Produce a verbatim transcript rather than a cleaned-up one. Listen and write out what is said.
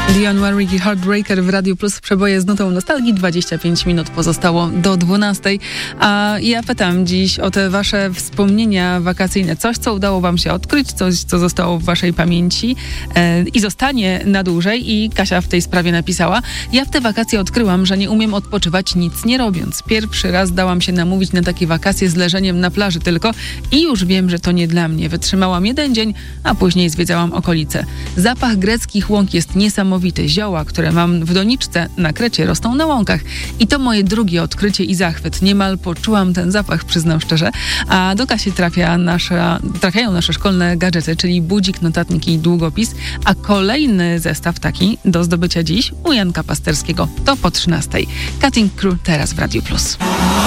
Dionne Warwick, Heartbreaker w Radiu Plus, przeboje z nutą nostalgii. dwadzieścia pięć minut pozostało do dwunastej. A ja pytam dziś o te wasze wspomnienia wakacyjne. Coś, co udało wam się odkryć, coś, co zostało w waszej pamięci e, i zostanie na dłużej. I Kasia w tej sprawie napisała: ja w te wakacje odkryłam, że nie umiem odpoczywać nic nie robiąc. Pierwszy raz dałam się namówić na takie wakacje z leżeniem na plaży tylko i już wiem, że to nie dla mnie. Wytrzymałam jeden dzień, a później zwiedzałam okolice. Zapach greckich łąk jest niesamowity. Zioła, które mam w doniczce na Krecie, rosną na łąkach. I to moje drugie odkrycie i zachwyt. Niemal poczułam ten zapach, przyznam szczerze. A do Kasi trafia nasza, trafiają nasze szkolne gadżety, czyli budzik, notatnik i długopis. A kolejny zestaw taki do zdobycia dziś u Janka Pasterskiego. To po trzynastej. Cutting Crew teraz w Radiu Plus.